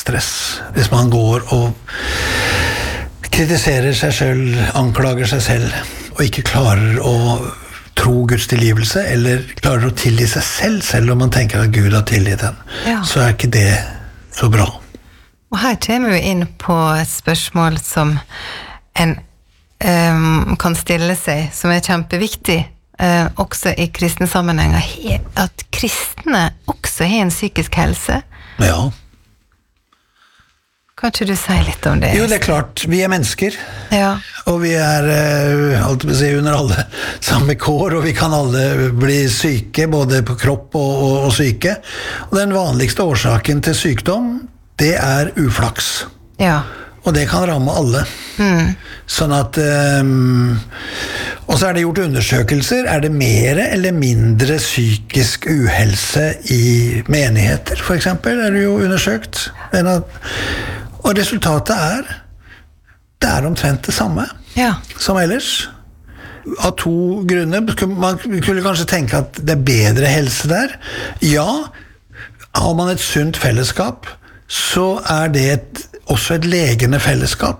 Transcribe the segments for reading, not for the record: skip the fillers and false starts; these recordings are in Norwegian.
stress. Hvis man går og kritiserer seg selv, anklager seg selv, og ikke klarer å tro Guds tilgivelse, eller klarer å tilgi seg selv, selv om man tenker at Gud har tilgitt den, så ikke det så bra. Og her kommer vi inn på et spørsmål som en kan stille seg, som kjempeviktig, også i kristne sammenhenger, at kristne også har en psykisk helse. Ja. Kan ikke du si litt om det? Jo, det klart, vi mennesker, og vi alt å si, under alle samme kår, og vi kan alle bli syke, både på kropp og syke. Og den vanligste årsaken til sykdom, det uflaks. Ja. Og det kan ramme alle. Sånn at og så det gjort undersøkelser, det mer eller mindre psykisk uhelse i menigheter, for eksempel, det jo undersøkt. Og resultatet det omtrent det samme som ellers. Av to grunner. Man kunne kanskje tenke at det bedre helse der. Ja, har man et sunt fellesskap, så det også et legende fellesskap.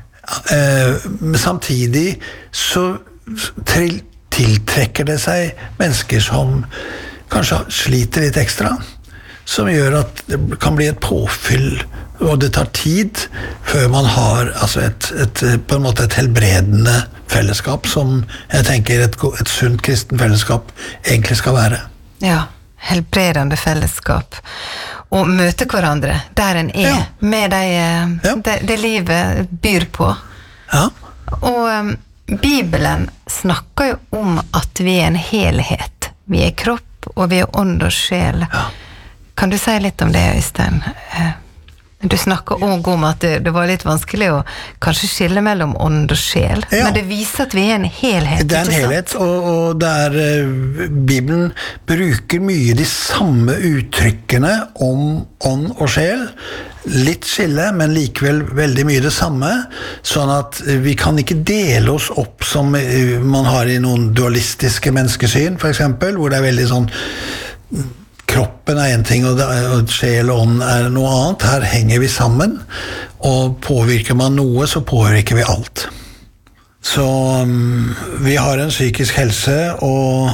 Samtidig så tiltrekker det seg mennesker som kanskje sliter litt ekstra, som gjør at det kan bli et påfyll, og det tar tid før man har på en måte et helbredende fellesskap, som jeg tenker et sunt kristen fellesskap egentlig skal være. Ja, helbredende fellesskap. Og møte hverandre der en med det livet byr på. Ja. Og Bibelen snakker jo om at vi en helhet. Vi kropp, og vi ånd og sjel. Ja. Kan du si litt om det, Øystein? Du snakker også om at det var litt vanskelig å kanskje skille mellom ånd og sjel, men det viser at vi en helhet. Det en helhet, og Bibelen bruker mye de samme uttrykkene om ånd og sjel, litt skille, men likevel veldig mye det samme, sånn at vi kan ikke dele oss opp som man har i noen dualistiske menneskesyn, for eksempel, hvor det veldig sånn kroppen en ting, og sjel og ånd noe annet. Her henger vi sammen, og påvirker man noe, så påvirker vi alt. Så vi har en psykisk helse, og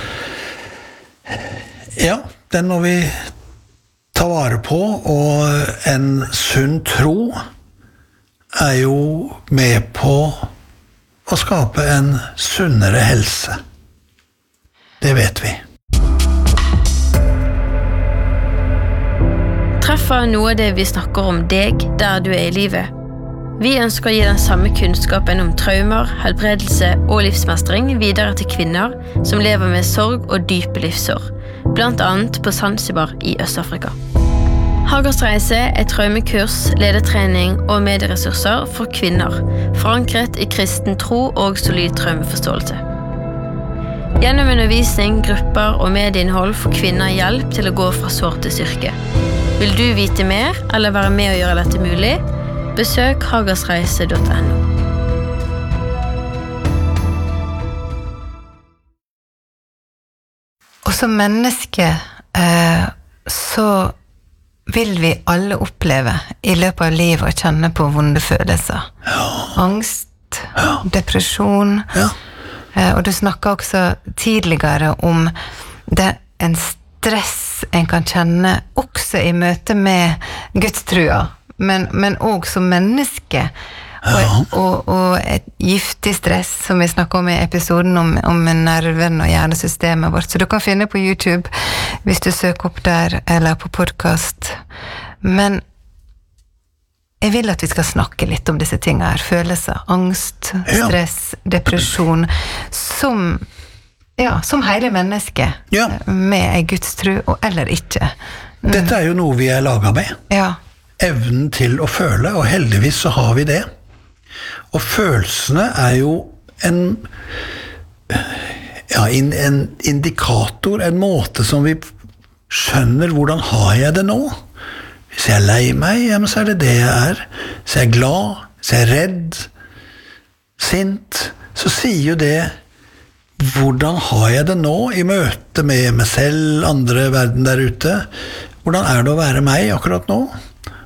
den må vi ta vare på, og en sunn tro jo med på å skape en sunnere helse. Det vet vi. Treffer noe av det vi snakker om deg der du i livet. Vi ønsker å gi den samme kunnskapen om traumer, helbredelse og livsmestring videre til kvinner som lever med sorg og dype livsår, blant annet på Zanzibar i Øst-Afrika. Hagers reise traumekurs, ledertrening og medieressurser for kvinner, forankret i kristen tro og solid traumeforståelse. Gjennom undervisning, grupper og medieinnhold får kvinner hjelp til å gå fra sår til styrke. Vil du vite mer, eller være med å gjøre dette mulig? Besøk hagersreise.no. Og som menneske så vil vi alle oppleve i løpet av livet å kjenne på vonde følelser. Angst, depresjon. Og du snakket også tidligere om det en stress en kan kjenne også i møte med gudstrua, men også som menneske. Og et giftig stress, som vi snakket om i episoden om nerven og hjernesystemet vårt. Så du kan finne på YouTube hvis du søker opp der, eller på podcast. Men jeg vil at vi skal snakke litt om disse tingene her. Følelser, angst, stress, depresjon, som hele menneske, med en gudstro, eller ikke. Dette jo noe vi laget med. Evnen til å føle, og heldigvis så har vi det. Og følelsene jo en indikator, en måte som vi skjønner hvordan har jeg det nå. Hvis jeg lei meg, så det det jeg Hvis jeg glad, hvis jeg redd, sint, så sier jo det hvordan har jeg det nå i møte med meg selv, andre verden der ute. Hvordan det å være meg akkurat nå?